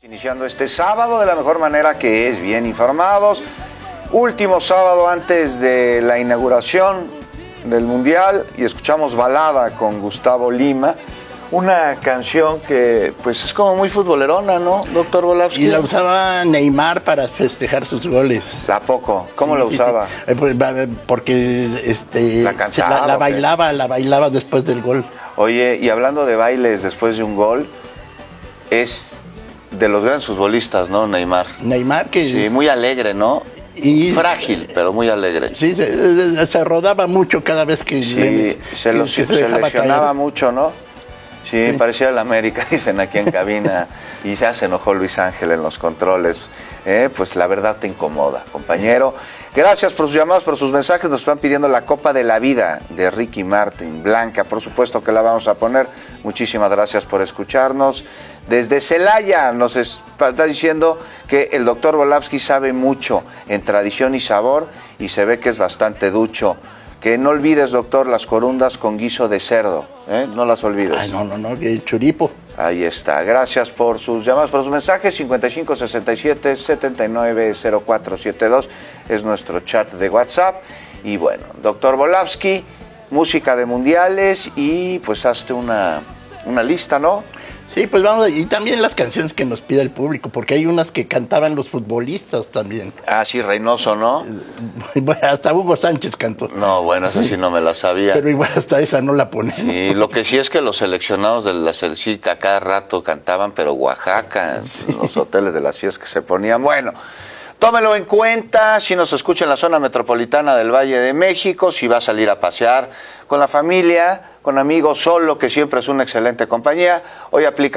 Iniciando este sábado de la mejor manera, que es bien informados. Último sábado antes de la inauguración del Mundial, y escuchamos Balada con Gustavo Lima, una canción que pues es como muy futbolerona, ¿no, doctor Volapsky? Y la usaba Neymar para festejar sus goles. ¿A poco? ¿Cómo la usaba? Sí. Porque la cantaba, la bailaba después del gol. Oye, y hablando de bailes después de un gol, es de los grandes futbolistas, ¿no, Neymar? Neymar, que... Sí, muy alegre, ¿no? Y frágil, pero muy alegre. Sí, se rodaba mucho cada vez que... Sí, se lesionaba caer. mucho, ¿no? Sí, parecía el América, dicen aquí en cabina, y ya se enojó Luis Ángel en los controles. Pues la verdad te incomoda, compañero. Gracias por sus llamadas, por sus mensajes. Nos están pidiendo la Copa de la Vida de Ricky Martin, Blanca, por supuesto que la vamos a poner. Muchísimas gracias por escucharnos. Desde Celaya nos está diciendo que el doctor Volapsky sabe mucho en tradición y sabor, y se ve que es bastante ducho. Que no olvides, doctor, las corundas con guiso de cerdo, no las olvides. Ay, no, el churipo. Ahí está. Gracias por sus llamadas, por sus mensajes. 5567-790472 es nuestro chat de WhatsApp. Y bueno, doctor Volapsky, música de mundiales, y pues hazte una lista, ¿no? Sí, pues vamos, y también las canciones que nos pide el público, porque hay unas que cantaban los futbolistas también. Ah, sí, Reynoso, ¿no? Bueno, hasta Hugo Sánchez cantó. No, bueno, esa sí no me la sabía. Pero igual hasta esa no la ponen. Sí, lo que sí es que los seleccionados de la selección a cada rato cantaban, pero Oaxaca, sí, en los hoteles de las fiestas que se ponían. Bueno, tómelo en cuenta si nos escucha en la zona metropolitana del Valle de México, si va a salir a pasear con la familia, con amigos, solo, que siempre es una excelente compañía. Hoy aplica